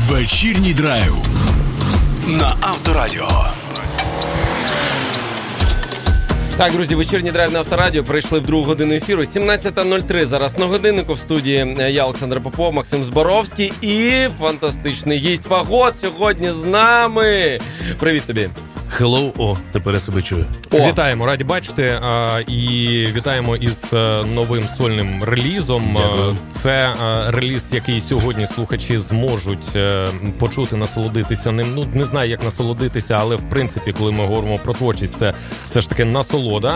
Вечірній драйв на Авторадіо. Так, друзі, вечірній драйв на Авторадіо. Прийшли в другу годину ефіру. 17:03 зараз на годиннику. В студії я, Олександр Попов, Максим Зборовський і фантастичний гість Фагот сьогодні з нами. Привіт тобі. Hello, тепер я себе чую. Вітаємо, раді бачити. І вітаємо із новим сольним релізом. Дякую. Це реліз, який сьогодні слухачі зможуть почути, насолодитися ним. Ну, не знаю, як насолодитися, але в принципі, коли ми говоримо про творчість, це все ж таки насолода.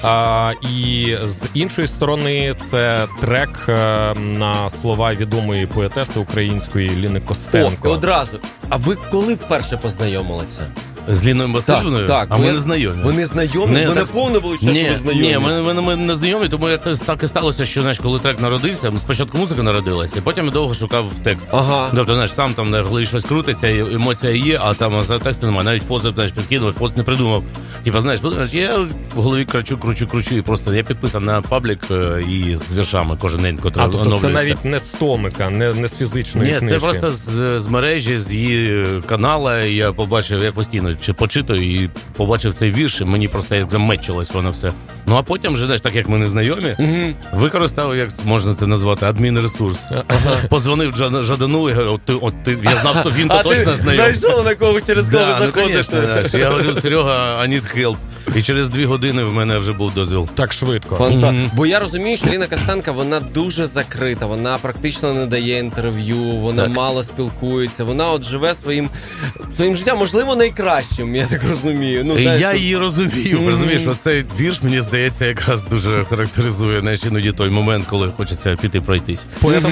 І з іншої сторони, це трек на слова відомої поетеси української Ліни Костенко. Одразу. А ви коли вперше познайомилися? З Ліною Васильівною? Так. А ми не знайомі. Ви не знайомі? Не, Мене так... повне було, що ви знайомі. Ні, ми не знайомі, тому так і сталося, що, знаєш, коли трек народився, спочатку музика народилася, і потім я довго шукав текст. Ага. Тобто, знаєш, сам там на голові щось крутиться, емоція є, а там тексту немає. Навіть фози, знаєш, підкинув, фоз не придумав. Типа, знаєш, я в голові кручу, і просто я підписав на паблік і з віршами кожен день, котрий оновлюється. Це навіть не з томика, не з фізичної книжки. Ні, це просто з мережі, з її канала, я побачив, я постійно почитую, і побачив цей вірш, і мені просто як замечилось воно все. Ну, а потім вже, знаєш, так як ми не знайомі, використав, як можна це назвати, адмінресурс. Подзвонив Жадану і говорю, я знав, хто він, то точно знайомий. Знайшов на кого через кого заходиш. Я говорю, Серега, I need help. І через 2 години в мене вже був дозвіл. Так швидко. Бо я розумію, що Ліна Костенко, вона дуже закрита, вона практично не дає інтерв'ю, вона мало спілкується, вона от живе своїм життям, можливо, найкращим, я так розумію. Ну, я її розумію, розумієш, що цей вірш, мені здається, якраз дуже характеризує, знаєш, іноді той момент, коли хочеться піти пройтись.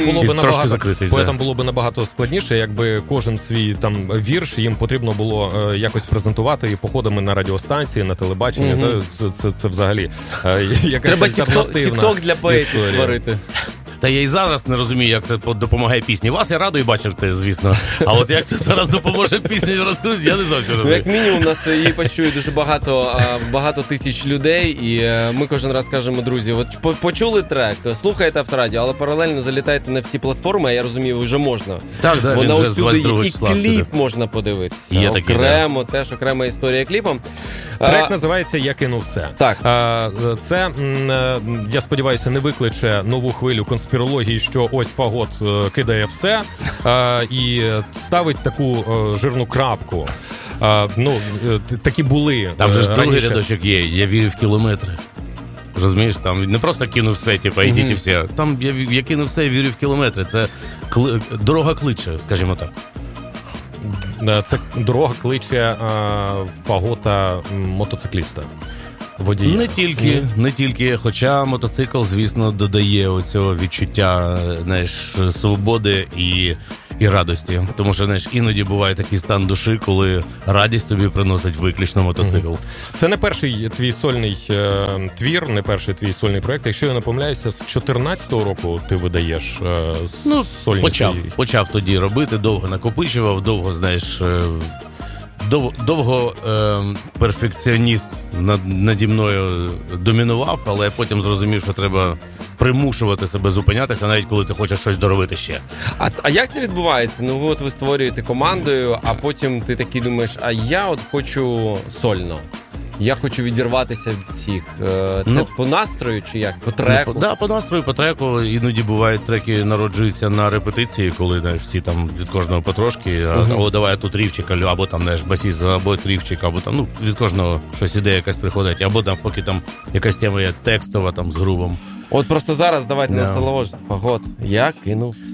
Поетам було б набагато складніше, якби кожен свій там вірш їм потрібно було якось презентувати і походами на радіостанції, на телебачення. Це взагалі якась треба альтернативна тік-ток для поетів створити. Та я і зараз не розумію, як це допомагає пісні. Вас я радий бачити, звісно. А от як це зараз допоможе пісні розкрутити, я не зовсім розумію. Як мінімум, нас її почує дуже багато тисяч людей. І ми кожен раз кажемо, друзі, от почули трек, слухайте Авторадіо, але паралельно залітайте на всі платформи, а я розумію, вже можна. Так, вона усюди є, і кліп можна подивитися. Є такі, окремо, теж окрема історія кліпом. Трек називається «Я кинув все». Так. Це, я сподіваюся, не викличе нову хвилю конспірології, що ось Фагот кидає все і ставить таку жирну крапку. Такі були. Там же ж другий рядочок є, я вірю в кілометри. Розумієш, там не просто кинув все, типу, ідіть і все. Там я кинув все, вірю в кілометри. Це дорога кличе, скажімо так. Це дорога кличе Фагота мотоцикліста. Водія. Не тільки, хоча мотоцикл, звісно, додає оцього відчуття, знаєш, свободи і радості. Тому що, знаєш, іноді буває такий стан душі, коли радість тобі приносить виключно мотоцикл. Це не перший твій сольний твір, не перший твій сольний проєкт. Якщо я не помиляюся, з 14-го року ти видаєш сольні почав тоді робити, довго накопичував, довго, знаєш, довго перфекціоніст наді мною домінував, але потім зрозумів, що треба примушувати себе зупинятися, навіть коли ти хочеш щось доробити ще. А як це відбувається? Ну, ви створюєте командою, а потім ти такий думаєш, а я от хочу сольно. Я хочу відірватися від всіх. Це по настрою чи як? По треку? Так, по настрою, по треку. Іноді бувають треки народжуються на репетиції, коли всі там від кожного потрошки, або давай тут рівчик, або там, знаєш, басіст, або рівчик, або там, від кожного щось ідея якась приходить, або там, поки там якась тема є текстова, там, з грувом. От просто зараз давайте насолоджуйтесь. Фагот, я кинув